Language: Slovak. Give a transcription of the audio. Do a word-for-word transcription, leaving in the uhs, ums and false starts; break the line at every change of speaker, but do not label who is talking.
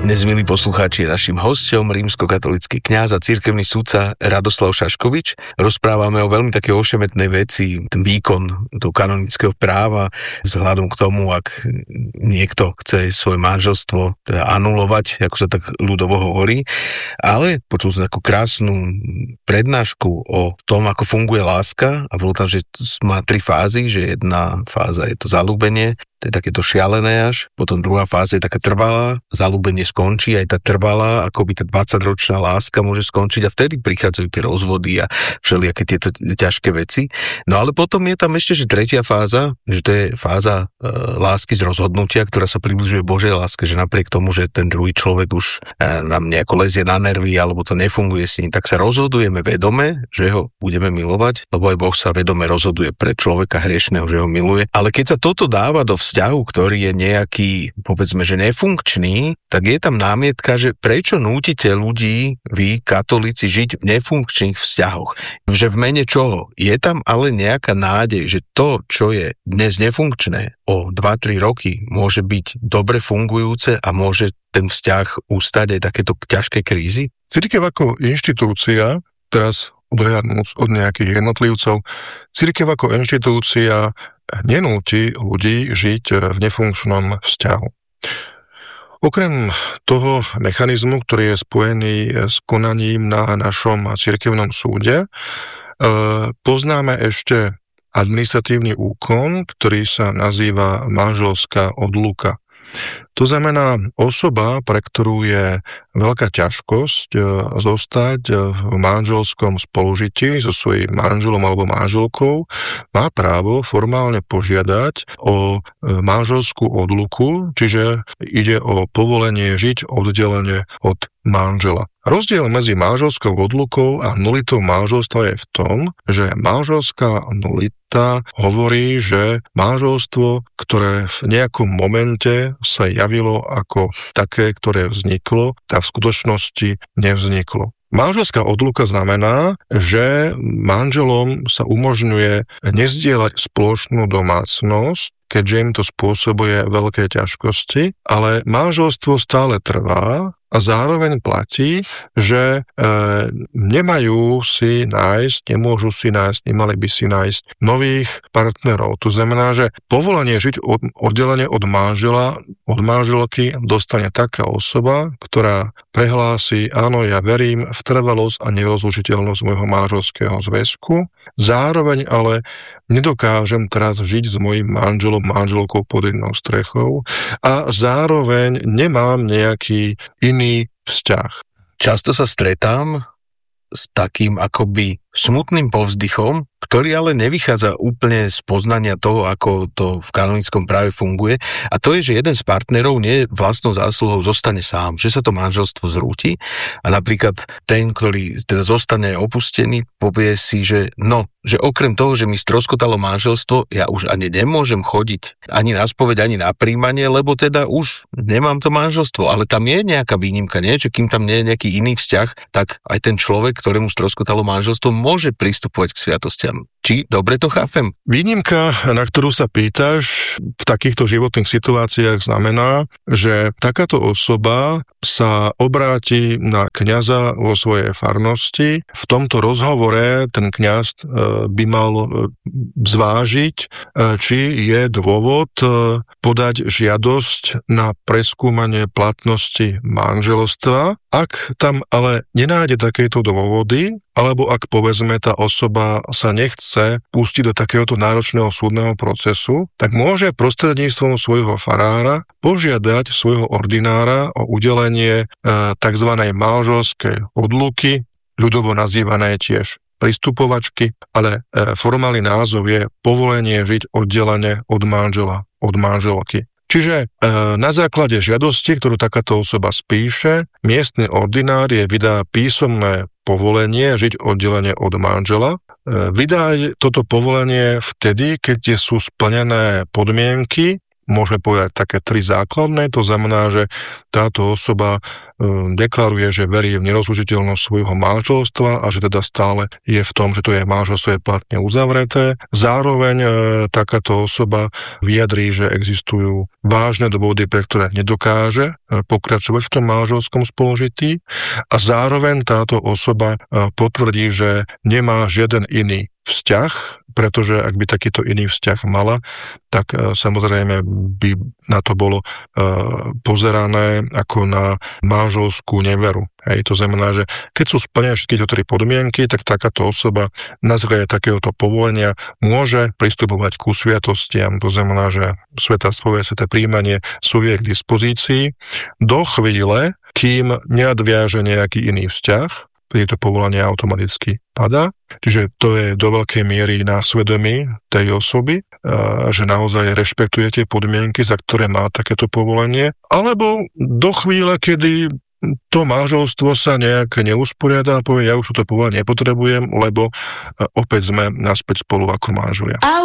Dnes, milí poslucháči, je naším hosťom rímskokatolícky kňaz a cirkevný sudca Radoslav Šaškovič. Rozprávame o veľmi také ošemetnej veci, ten výkon toho kanonického práva, vzhľadom k tomu, ak niekto chce svoje manželstvo teda anulovať, ako sa tak ľudovo hovorí. Ale počul som takú krásnu prednášku o tom, ako funguje láska, a bolo tam, že má tri fázy, že jedna fáza je to zaľúbenie, to je takéto šialené až, potom druhá fáza je taká trvalá, zaľúbenie skončí, aj tá trvalá, akoby tá dvadsaťročná láska môže skončiť a vtedy prichádzajú tie rozvody a všelijaké tieto ťažké veci. No ale potom je tam ešte, že tretia fáza, že to je fáza e, lásky z rozhodnutia, ktorá sa približuje Božej láske, že napriek tomu, že ten druhý človek už e, nám nejako lezie na nervy alebo to nefunguje s ním, tak sa rozhodujeme vedome, že ho budeme milovať, lebo aj Boh sa vedome rozhoduje pre človeka hriešného, že ho miluje. Ale keď sa toto dáva do vzťahu, ktorý je nejaký, povedzme, že nefunkčný, tak je tam námietka, že prečo nútite ľudí, vy, katolíci, žiť v nefunkčných vzťahoch? Že v mene čoho? Je tam ale nejaká nádej, že to, čo je dnes nefunkčné, o dva tri roky môže byť dobre fungujúce a môže ten vzťah ustať aj takéto ťažké krízy?
Cirkev ako inštitúcia, teraz odhľadnúc od nejakých jednotlivcov, cirkev ako inštitúcia nenúti ľudí žiť v nefunkčnom vzťahu. Okrem toho mechanizmu, ktorý je spojený s konaním na našom cirkevnom súde, poznáme ešte administratívny úkon, ktorý sa nazýva manželská odluka. To znamená osoba, pre ktorú je veľká ťažkosť zostať v manželskom spolužití so svojím manželom alebo manželkou, má právo formálne požiadať o manželskú odluku, čiže ide o povolenie žiť oddelene od manžela. Rozdiel medzi manželskou odlukou a nulitou manželstva je v tom, že manželská nulita hovorí, že manželstvo, ktoré v nejakom momente sa javilo ako také, ktoré vzniklo, tak v skutočnosti nevzniklo. Manželská odluka znamená, že manželom sa umožňuje nezdieľať spoločnú domácnosť, keďže im to spôsobuje veľké ťažkosti, ale manželstvo stále trvá a zároveň platí, že e, nemajú si nájsť, nemôžu si nájsť, nemali by si nájsť nových partnerov. To znamená, že povolenie žiť od, oddelenie od manžela, od manželky dostane taká osoba, ktorá prehlási, áno, ja verím v trvalosť a nerozlučiteľnosť môjho manželského zväzku, zároveň ale nedokážem teraz žiť s mojím manželom, manželkou pod jednou strechou a zároveň nemám nejaký iný vzťah.
Často sa stretám s takým akoby smutným povzdychom, ktorý ale nevychádza úplne z poznania toho, ako to v kanonickom práve funguje. A to je, že jeden z partnerov nie vlastnou zásluhou zostane sám, že sa to manželstvo zrúti a napríklad ten, ktorý teda zostane opustený, povie si, že no, že okrem toho, že mi stroskotalo manželstvo, ja už ani nemôžem chodiť ani na spoveď, ani na príjmanie, lebo teda už nemám to manželstvo. Ale tam je nejaká výnimka, nie? Že kým tam nie je nejaký iný vzťah, tak aj ten človek, ktorému stroskotalo manželstvo, môže pristupovať k sviatostiam. Či dobre to chápem?
Výnimka, na ktorú sa pýtaš, v takýchto životných situáciách znamená, že takáto osoba sa obráti na kňaza vo svojej farnosti. V tomto rozhovore ten kňaz by mal zvážiť, či je dôvod podať žiadosť na preskúmanie platnosti manželstva. Ak tam ale nenájde takéto dôvody, alebo ak povedzme tá osoba sa nechce pustiť do takéhoto náročného súdneho procesu, tak môže prostredníctvom svojho farára požiadať svojho ordinára o udelenie e, tzv. Manželskej odluky, ľudovo nazývané tiež pristupovačky, ale e, formálny názov je povolenie žiť oddelene od manžela, od manželky. Čiže e, na základe žiadosti, ktorú takáto osoba spíše, miestny ordinár je vydá písomné povolenie žiť oddelene od manžela. E, vydá toto povolenie vtedy, keď sú splnené podmienky môžeme povedať také tri základné, to znamená, že táto osoba deklaruje, že verí v nerozlučiteľnosť svojho manželstva a že teda stále je v tom, že to je manželstvo je platne uzavreté. Zároveň e, takáto osoba vyjadrí, že existujú vážne dôvody, pre ktoré nedokáže e, pokračovať v tom manželskom spolužití a zároveň táto osoba e, potvrdí, že nemá žiaden iný vzťah, pretože ak by takýto iný vzťah mala, tak e, samozrejme by na to bolo e, pozerané ako na manželskú neveru. Hej, to znamená, že keď sú splnené všetky tie tri podmienky, tak takáto osoba na základe takéhoto povolenia môže pristupovať ku sviatostiam. To znamená, že svätá spoveď, sväté príjmanie sú jej k dispozícii do chvíle, kým neadviaže nejaký iný vzťah, to povolanie automaticky padá. Čiže to je do veľkej miery na svedomí tej osoby, že naozaj rešpektuje tie podmienky, za ktoré má takéto povolenie, alebo do chvíle, kedy to manželstvo sa nejak neusporiada a povie, ja už toto povolenie nepotrebujem, lebo opäť sme naspäť spolu ako manželia.